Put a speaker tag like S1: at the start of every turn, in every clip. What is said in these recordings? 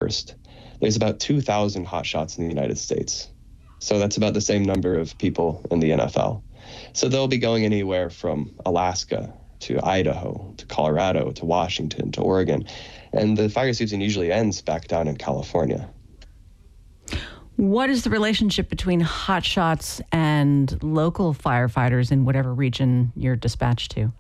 S1: first. There's about 2,000 hotshots in the United States. So that's about the same number of people in the NFL. So they'll be going anywhere from Alaska to Idaho to Colorado to Washington to Oregon. And the fire season usually ends back down in California.
S2: What is the relationship between hotshots and local firefighters in whatever region you're dispatched to?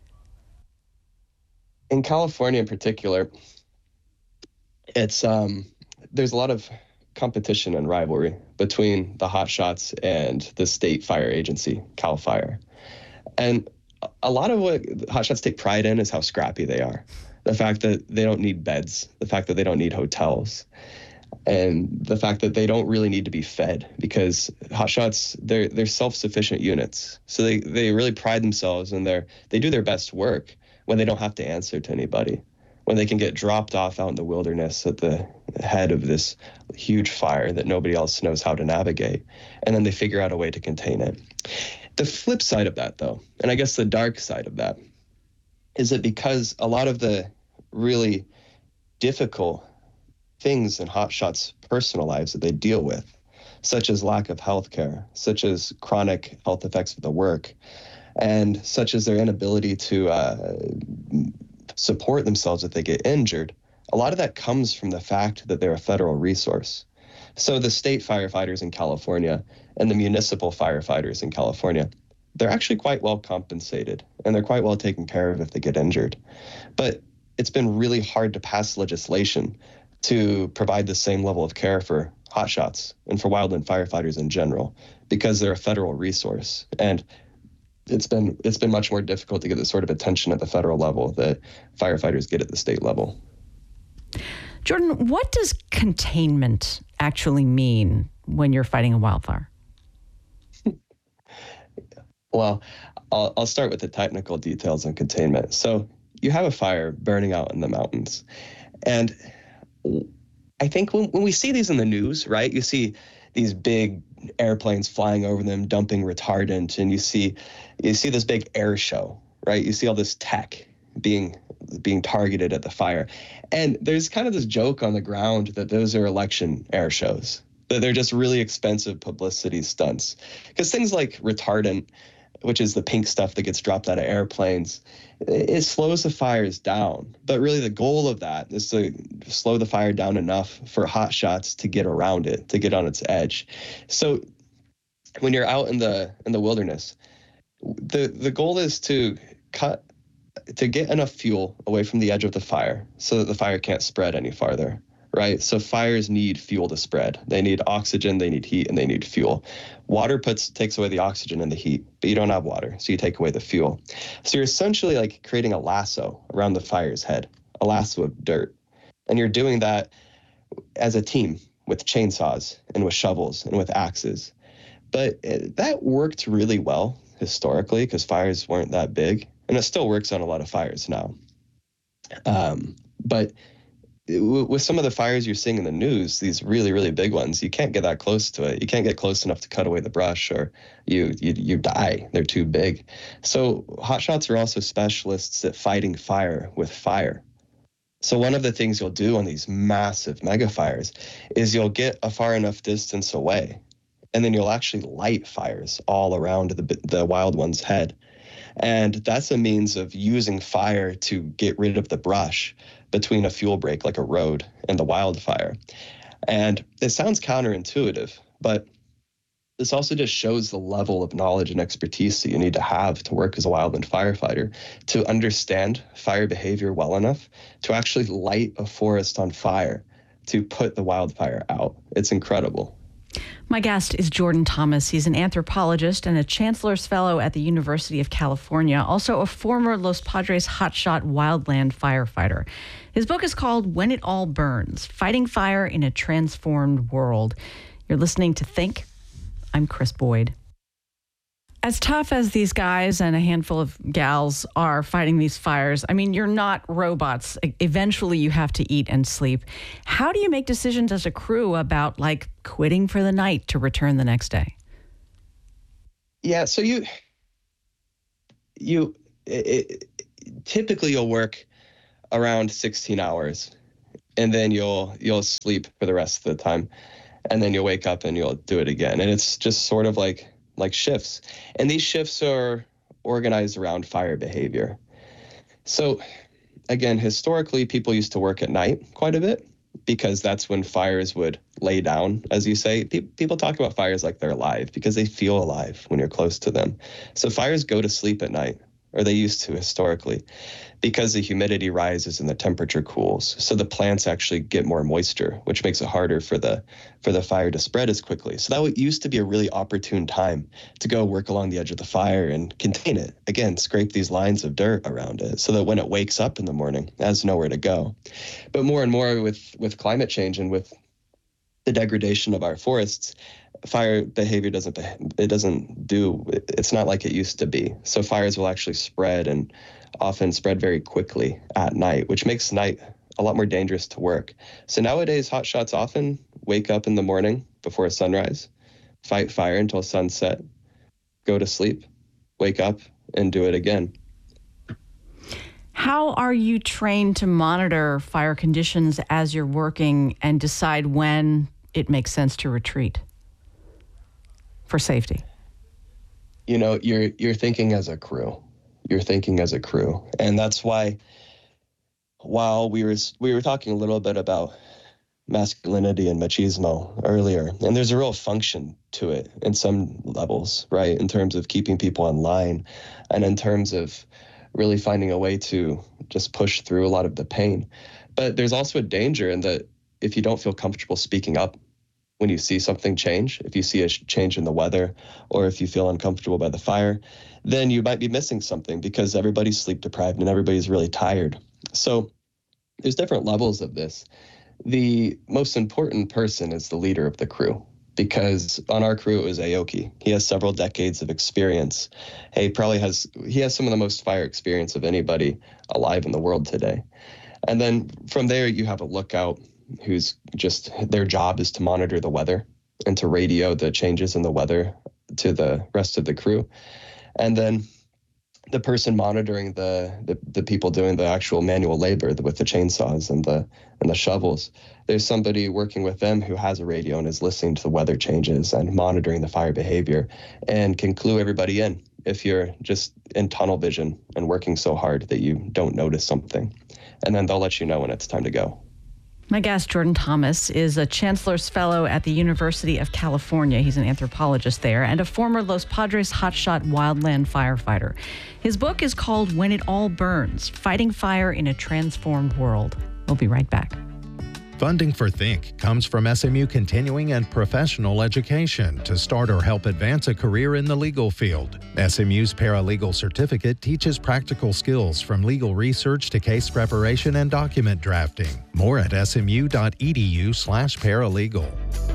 S1: In California in particular, it's there's a lot of competition and rivalry between the hotshots and the state fire agency, CAL FIRE. And a lot of what hotshots take pride in is how scrappy they are. The fact that they don't need beds, the fact that they don't need hotels, and the fact that they don't really need to be fed, because hotshots, they're self-sufficient units. So they really pride themselves and they do their best work when they don't have to answer to anybody, when they can get dropped off out in the wilderness at the head of this huge fire that nobody else knows how to navigate, and then they figure out a way to contain it. The flip side of that, though, and I guess the dark side of that, is that because a lot of the really difficult things in hotshots' personal lives that they deal with, such as lack of health care, such as chronic health effects of the work, and such as their inability to support themselves if they get injured, a lot of that comes from the fact that they're a federal resource. So the state firefighters in California and the municipal firefighters in California, they're actually quite well compensated and they're quite well taken care of if they get injured. But it's been really hard to pass legislation to provide the same level of care for hotshots and for wildland firefighters in general, because they're a federal resource. And it's been much more difficult to get the sort of attention at the federal level that firefighters get at the state level.
S2: Jordan, what does containment actually mean when you're fighting a wildfire?
S1: Well, I'll start with the technical details on containment. So you have a fire burning out in the mountains. And I think when we see these in the news, right, you see these big airplanes flying over them, dumping retardant, and you see this big air show, right? You see all this tech being targeted at the fire. And there's kind of this joke on the ground that those are election air shows, that they're just really expensive publicity stunts. Because things like retardant, which is the pink stuff that gets dropped out of airplanes, it slows the fires down. But really the goal of that is to slow the fire down enough for hot shots to get around it, to get on its edge. So when you're out in the wilderness, the goal is to get enough fuel away from the edge of the fire so that the fire can't spread any farther, right? So fires need fuel to spread. They need oxygen, they need heat, and they need fuel. Water takes away the oxygen and the heat, but you don't have water, so you take away the fuel. So you're essentially like creating a lasso around the fire's head, a lasso of dirt. And you're doing that as a team with chainsaws and with shovels and with axes. But that worked really well historically because fires weren't that big. And it still works on a lot of fires now. But with some of the fires you're seeing in the news, these really, really big ones, you can't get that close to it. You can't get close enough to cut away the brush or you die. They're too big. So hotshots are also specialists at fighting fire with fire. So one of the things you'll do on these massive mega fires is you'll get a far enough distance away, and then you'll actually light fires all around the wild one's head. And that's a means of using fire to get rid of the brush between a fuel break like a road and the wildfire. And it sounds counterintuitive, but this also just shows the level of knowledge and expertise that you need to have to work as a wildland firefighter, to understand fire behavior well enough to actually light a forest on fire, to put the wildfire out. It's incredible.
S2: My guest is Jordan Thomas. He's an anthropologist and a Chancellor's Fellow at the University of California, also a former Los Padres hotshot wildland firefighter. His book is called When It All Burns: Fighting Fire in a Transformed World. You're listening to Think. I'm Chris Boyd. As tough as these guys and a handful of gals are fighting these fires, I mean, you're not robots. Eventually, you have to eat and sleep. How do you make decisions as a crew about, like, quitting for the night to return the next day?
S1: Yeah, so typically you'll work around 16 hours and then you'll sleep for the rest of the time, and then you'll wake up and you'll do it again. And it's just sort of like shifts. And these shifts are organized around fire behavior. So again, historically, people used to work at night quite a bit because that's when fires would lay down, as you say. People talk about fires like they're alive because they feel alive when you're close to them. So fires go to sleep at night, or they used to historically, because the humidity rises and the temperature cools. So the plants actually get more moisture, which makes it harder for the fire to spread as quickly. So that used to be a really opportune time to go work along the edge of the fire and contain it. Again, scrape these lines of dirt around it so that when it wakes up in the morning, it has nowhere to go. But more and more with climate change and with the degradation of our forests, fire behavior it's not like it used to be. So fires will actually spread, and often spread very quickly at night, which makes night a lot more dangerous to work. So nowadays, hotshots often wake up in the morning before sunrise, fight fire until sunset, go to sleep, wake up, and do it again.
S2: How are you trained to monitor fire conditions as you're working and decide when it makes sense to retreat for safety?
S1: You're thinking as a crew. And that's why, while we were talking a little bit about masculinity and machismo earlier, and there's a real function to it in some levels, right? In terms of keeping people in line and in terms of really finding a way to just push through a lot of the pain. But there's also a danger in that if you don't feel comfortable speaking up when you see something change, if you see a change in the weather, or if you feel uncomfortable by the fire, then you might be missing something because everybody's sleep deprived and everybody's really tired. So there's different levels of this. The most important person is the leader of the crew, because on our crew, it was Aoki. He has several decades of experience. He has some of the most fire experience of anybody alive in the world today. And then from there, you have a lookout who's just, their job is to monitor the weather and to radio the changes in the weather to the rest of the crew. And then the person monitoring the people doing the actual manual labor with the chainsaws and the shovels, there's somebody working with them who has a radio and is listening to the weather changes and monitoring the fire behavior and can clue everybody in if you're just in tunnel vision and working so hard that you don't notice something. And then they'll let you know when it's time to go.
S2: My guest, Jordan Thomas, is a Chancellor's Fellow at the University of California. He's an anthropologist there and a former Los Padres hotshot wildland firefighter. His book is called When It All Burns: Fighting Fire in a Transformed World. We'll be right back.
S3: Funding for Think comes from SMU Continuing and Professional Education to start or help advance a career in the legal field. SMU's Paralegal Certificate teaches practical skills from legal research to case preparation and document drafting. More at smu.edu/paralegal.